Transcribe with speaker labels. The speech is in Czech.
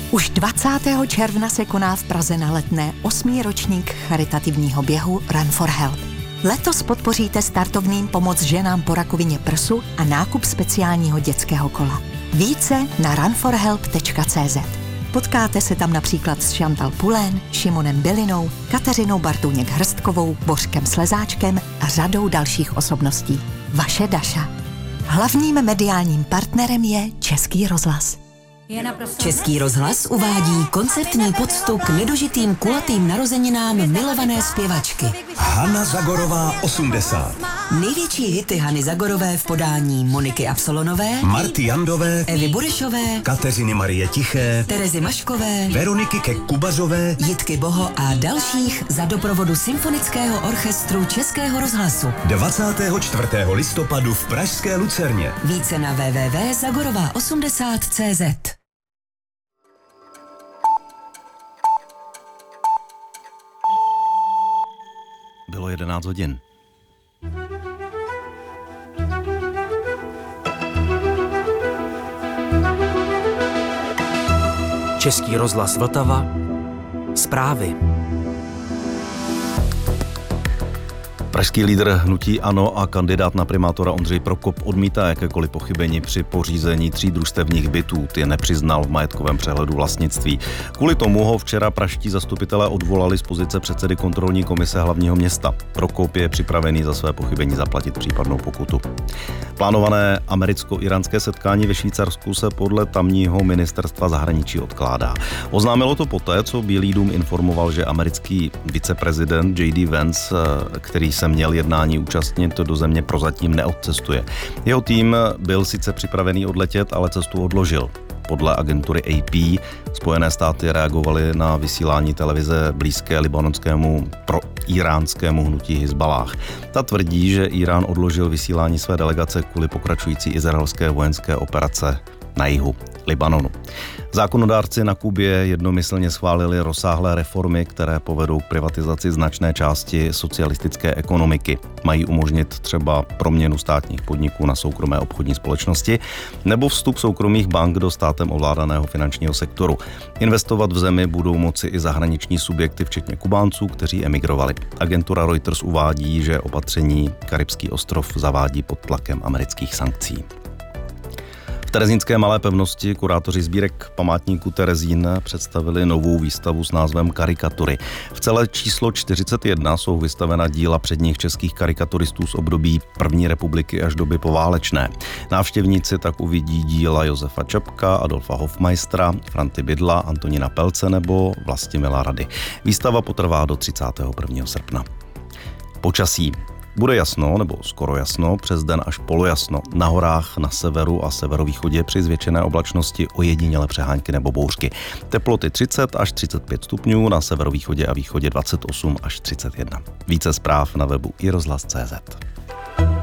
Speaker 1: Už 20. června se koná v Praze na Letné 8. ročník charitativního běhu Run for Help. Letos podpoříte startovným pomoc ženám po rakovině prsu a nákup speciálního dětského kola. Více na runforhelp.cz. Potkáte se tam například s Chantal Pulén, Šimonem Bilinou, Kateřinou Bartůněk-Hrstkovou, Bořkem Slezáčkem a řadou dalších osobností. Vaše Daša. Hlavním mediálním partnerem je Český rozhlas.
Speaker 2: Český rozhlas uvádí koncertní poctu k nedožitým kulatým narozeninám milované zpěvačky.
Speaker 3: Hana Zagorová 80.
Speaker 2: Největší hity Hany Zagorové v podání Moniky Absolonové,
Speaker 3: Marty Jandové,
Speaker 2: Evy Burešové,
Speaker 3: Kateřiny Marie Tiché,
Speaker 2: Terezy Maškové,
Speaker 3: Veroniky Kek-Kubařové,
Speaker 2: Jitky Boho a dalších za doprovodu Symfonického orchestru Českého rozhlasu.
Speaker 3: 24. listopadu v pražské Lucerně.
Speaker 2: Více na www.zagorová80.cz.
Speaker 4: Bylo 11 hodin.
Speaker 5: Český rozhlas Vltava. Zprávy.
Speaker 4: Pražský lídr hnutí ANO a kandidát na primátora Ondřej Prokop odmítá jakékoliv pochybení při pořízení 3 družstevních bytů. Ty nepřiznal v majetkovém přehledu vlastnictví. Kvůli tomu ho včera pražští zastupitelé odvolali z pozice předsedy kontrolní komise hlavního města. Prokop je připravený za své pochybení zaplatit případnou pokutu. Plánované americko-iránské setkání ve Švýcarsku se podle tamního ministerstva zahraničí odkládá. Oznámilo to poté, co Bílý dům informoval, že americký viceprezident J.D. Vance, který se měl jednání účastnit, do země prozatím neodcestuje. Jeho tým byl sice připravený odletět, ale cestu odložil. Podle agentury AP Spojené státy reagovaly na vysílání televize blízké libanonskému proiránskému hnutí Hizballáh. Ta tvrdí, že Irán odložil vysílání své delegace kvůli pokračující izraelské vojenské operace na jihu Libanonu. Zákonodárci na Kubě jednomyslně schválili rozsáhlé reformy, které povedou k privatizaci značné části socialistické ekonomiky. Mají umožnit třeba proměnu státních podniků na soukromé obchodní společnosti nebo vstup soukromých bank do státem ovládaného finančního sektoru. Investovat v zemi budou moci i zahraniční subjekty, včetně Kubánců, kteří emigrovali. Agentura Reuters uvádí, že opatření Karibský ostrov zavádí pod tlakem amerických sankcí. V terezínské Malé pevnosti kurátoři sbírek památníku Terezín představili novou výstavu s názvem Karikatury. V celé číslo 41 jsou vystavena díla předních českých karikaturistů z období první republiky až doby poválečné. Návštěvníci tak uvidí díla Josefa Čapka, Adolfa Hofmeistera, Franty Bydla, Antonína Pelce nebo Vlastimila Rady. Výstava potrvá do 31. srpna. Počasí. Bude jasno, nebo skoro jasno, přes den až polojasno. Na horách na severu a severovýchodě při zvětšené oblačnosti ojedinělé přehánky nebo bouřky. Teploty 30 až 35 stupňů, na severovýchodě a východě 28 až 31. Více zpráv na webu iRozhlas.cz.